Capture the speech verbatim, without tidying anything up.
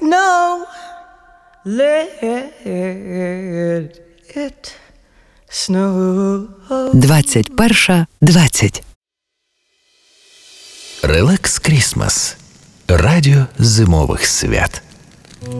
snow, let it snow. двадцять перша двадцять. Релакс Крісмас. Радіо зимових свят.